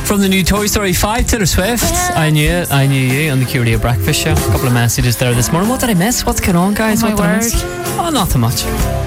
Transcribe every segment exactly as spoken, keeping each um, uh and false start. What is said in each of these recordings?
From the new Toy Story five, Taylor Swift. I knew it. I knew you on the Q Radio Breakfast Show. A couple of messages there this morning. What did I miss? What's going on, guys? Oh, what my did I word. miss? Oh, not too much.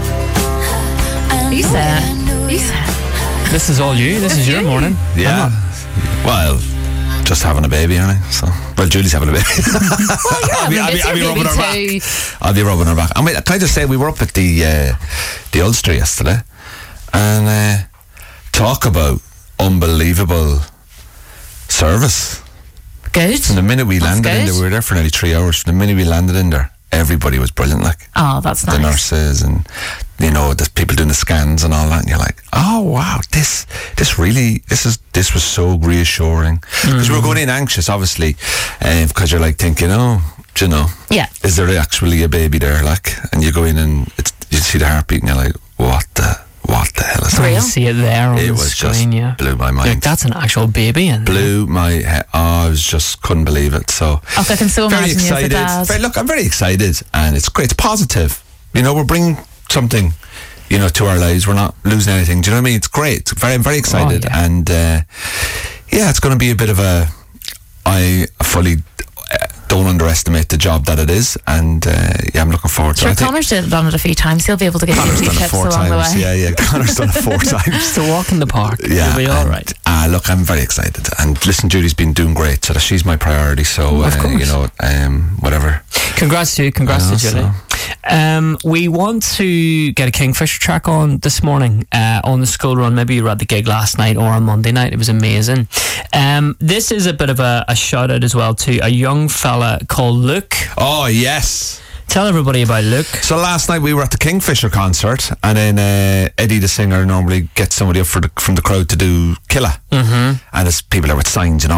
You said. You said. This is all you. This is your morning. Yeah. Well, just having a baby, aren't I? So, well, Julie's having a baby. Well, yeah, I'll be, I I'll mean, be, it's I'll be your rubbing her baby back. too. I'll be rubbing her back. I mean, can I just say we were up at the uh, the Ulster yesterday, and uh, talk about unbelievable service. Good. From the minute we That's landed in good. there, we were there for nearly three hours. From the minute we landed in there, everybody was brilliant. Like Oh, that's the nice. nurses and you know the people doing the scans and all that, and you're like, oh wow, this this really this is this was so reassuring because we were going in anxious, obviously, because you're like thinking, oh, do you know, Yeah. is there actually a baby there? Like, and you go in and it's you see the heartbeat and you're like, what the what the hell is Real? I that? see it there on It the was screen, just yeah. blew my mind. Like, that's an actual baby. And blew my head. Oh, I was just couldn't believe it. So Oh, I can so very imagine you as a excited. dad. Very, look, I'm very excited, and it's great. It's positive. You know, we're bringing something, you know, to our lives. We're not losing anything. Do you know what I mean? It's great. Very, very excited, Oh, yeah. and uh, yeah, it's going to be a bit of a. I fully uh, don't underestimate the job that it is, and uh, yeah, I'm looking forward to Sure, it. I think Connor's done it a few times. He'll be able to give you a Connor's few done it tips four along times. the way. Yeah, yeah. Connor's done it four times. to walk in the park. Yeah, You'll be all and, right. Uh, look, I'm very excited, and listen, Julie's been doing great, so that she's my priority. So Of uh, course. you know, um, whatever. Congrats to you. Congrats I to know, Julie. Um, we want to get a Kingfisher track on this morning uh, on the school run. Maybe you were at the gig last night or on Monday night. It was amazing. Um, this is a bit of a, a shout out as well to a young fella called Luke. Oh yes. Tell everybody about Luke. So last night we were at the Kingfisher concert, and then uh, Eddie the singer normally gets somebody up for the, from the crowd to do Killer, mm-hmm. and there's people there with signs and all.